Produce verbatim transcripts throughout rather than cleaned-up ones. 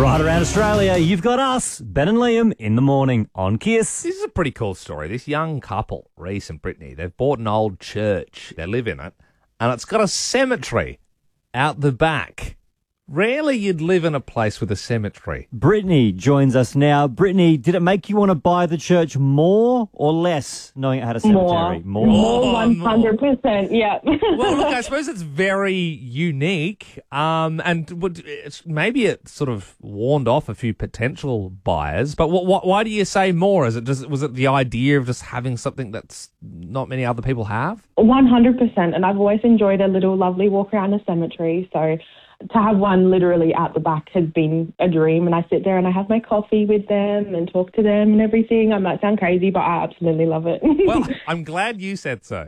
Right around Australia, you've got us, Ben and Liam, in the morning on Kiss. This is a pretty cool story. This young couple, Reese and Brittany, they've bought an old church. They live in it, and it's got a cemetery out the back. Rarely you'd live in a place with a cemetery. Brittany joins us now. Brittany, did it make you want to buy the church more or less, knowing it had a cemetery? More. More, one hundred percent, yeah. Well, look, I suppose it's very unique, um, and would, it's, maybe it sort of warned off a few potential buyers. But what, what, why do you say more? Is it just was it the idea of just having something that's not many other people have? one hundred percent, and I've always enjoyed a little lovely walk around a cemetery, so to have one literally out the back has been a dream, and I sit there and I have my coffee with them and talk to them and everything. I might sound crazy, but I absolutely love it. Well, I'm glad you said so.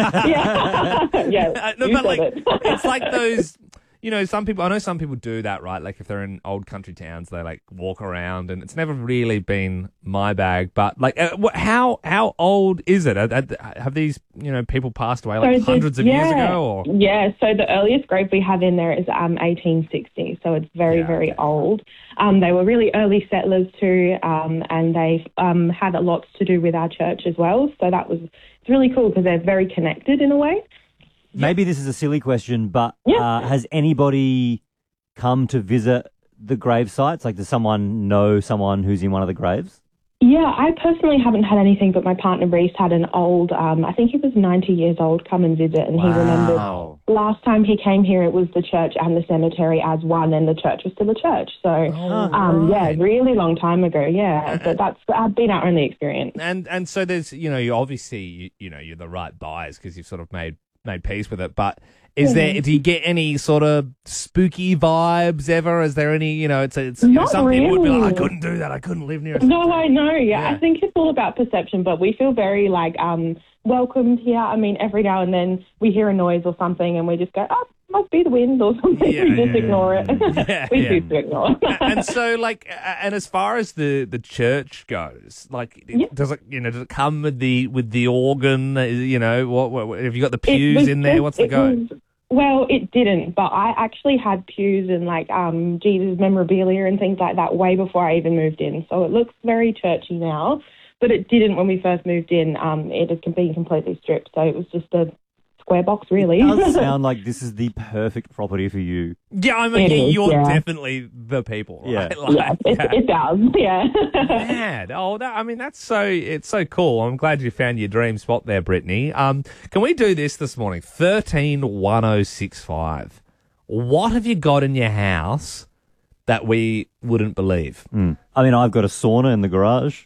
yeah, yeah uh, no, you but said like, it. it's like those, you know, some people, I know some people do that, right? Like if they're in old country towns, they like walk around, and it's never really been my bag. But like, uh, wh- how how old is it? Are, are, have these, you know, people passed away like So hundreds the- of yeah, years ago? Or Yeah, so the earliest grave we have in there is um, eighteen sixty, so it's very, Yeah, very okay. old. Um, they were really early settlers too, um, and they um, had a lot to do with our church as well, so that was it's really cool because they're very connected in a way. Maybe this is a silly question, but Yeah. uh, has anybody come to visit the grave sites? Like, does someone know someone who's in one of the graves? Yeah, I personally haven't had anything, but my partner Reese had an old, um, I think he was ninety years old, come and visit, and he remembered Wow. last time he came here it was the church and the cemetery as one, and the church was still a church. So, um, right. yeah, really long time ago, yeah. But that's I've been our only experience. and and so there's, you know, you obviously you, you know you're the right buyers because you've sort of made made peace with it. But is there? Do you get any sort of spooky vibes ever? Is there any? You know, it's it's you know, Not some people would be like, I really. couldn't do that. I couldn't live near a No, I know, yeah. Yeah. I think it's all about perception, but we feel very, like, um, welcomed here. I mean, every now and then we hear a noise or something and we just go, oh, must be the wind or something. Yeah, we just yeah, ignore it. Yeah, we yeah. choose to ignore it. and so, like, uh, and as far as the, the church goes, like, Yeah. does it, you know, does it come with the with the organ? Uh, You know, what, what have you got the It pews was in there? just- What's the it go? was- Well, it didn't, but I actually had pews and, like, um, Jesus memorabilia and things like that way before I even moved in. So it looks very churchy now, but it didn't when we first moved in. Um, it had been completely stripped, so it was just a square box, really. It does sound like this is the perfect property for you. Yeah, I mean, It is, you're yeah. definitely the people, right? Yeah. yeah, it, yeah. it does, yeah. Mad. Oh, that, I mean, that's so, it's so cool. I'm glad you found your dream spot there, Brittany. Um, can we do this this morning? thirteen one oh six five. What have you got in your house that we wouldn't believe? Mm. I mean, I've got a sauna in the garage.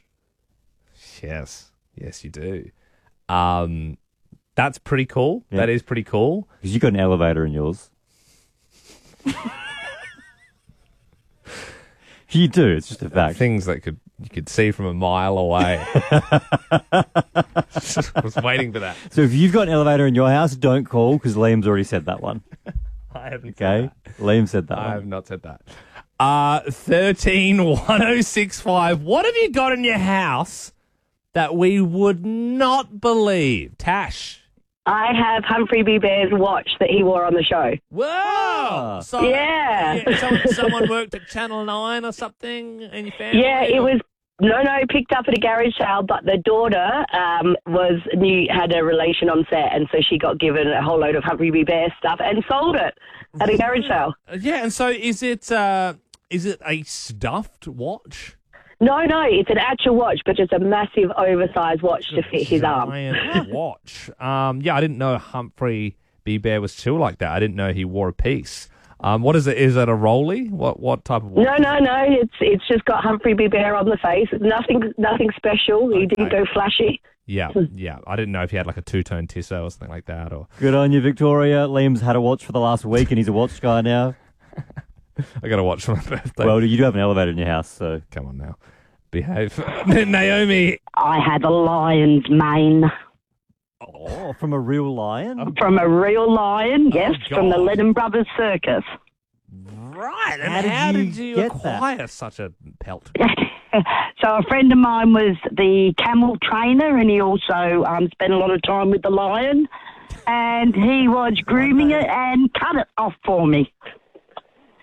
Yes. Yes, you do. Um, that's pretty cool. Yeah. That is pretty cool. Because you've got an elevator in yours. You do. It's just a fact. Things that could you could see from a mile away. I was waiting for that. So if you've got an elevator in your house, don't call because Liam's already said that one. I haven't said Okay? Liam said that that. I one. have not said that. Uh, thirteen one oh six five. What have you got in your house that we would not believe? Tash. I have Humphrey B. Bear's watch that he wore on the show. Whoa! So, Yeah. yeah, Someone, someone worked at Channel nine or something in your family? Yeah, it was no, no, picked up at a garage sale, but the daughter um, was knew had a relation on set, and so she got given a whole load of Humphrey B. Bear stuff and sold it at a garage sale. Uh, Yeah, and so is it uh, is it a stuffed watch? No, no, it's an actual watch, but just a massive, oversized watch to fit his arm. Giant watch. Um, yeah, I didn't know Humphrey B. Bear was still like that. I didn't know he wore a piece. Um, what is it? Is it a Rolly? What what type of watch? No, no, no. It's it's just got Humphrey B. Bear on the face. Nothing, nothing special. He didn't go flashy. Yeah, yeah. I didn't know if he had like a two-tone Tissot or something like that. Or Good on you, Victoria. Liam's had a watch for the last week and he's a watch guy now. I got to watch for my birthday. Well, you do have an elevator in your house, so. Come on now, behave. Naomi. I had a lion's mane Oh, from a real lion? from a real lion, yes, from the God. Lennon Brothers Circus. Right. And How did how you did you, get that? acquire such a pelt? So a friend of mine was the camel trainer, and he also um, spent a lot of time with the lion, and he was grooming it and cut it off for me.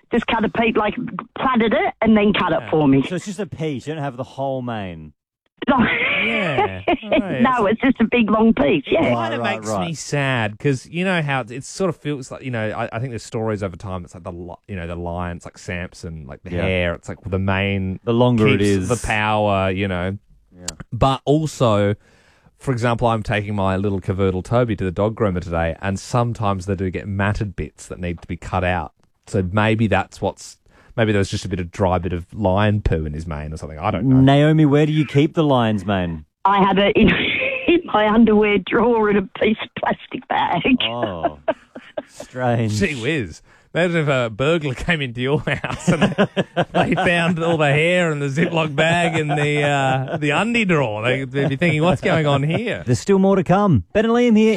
Just cut a piece, like plaited it, and then cut it for me. So it's just a piece. You don't have the whole mane. Yeah. Right. No, it's just a big long piece. It Yeah. kind of Right, makes right. me sad because you know how it, it sort of feels like, you know, I, I think there's stories over time. It's like the li- you know the lion, it's like Samson, like the Yeah. hair. It's like the mane. The longer it keeps is. the power. You know. Yeah. But also, for example, I'm taking my little cavoodle Toby to the dog groomer today, and sometimes they do get matted bits that need to be cut out. So maybe that's what's. Maybe there was just a bit of dry bit of lion poo in his mane or something. I don't know. Naomi, where do you keep the lion's mane? I had it in, in my underwear drawer in a piece of plastic bag. Oh, strange. Gee whiz. Imagine if a burglar came into your house and they, they found all the hair and the Ziploc bag and the uh, the undie drawer. They, they'd be thinking, what's going on here? There's still more to come. Ben and Liam here.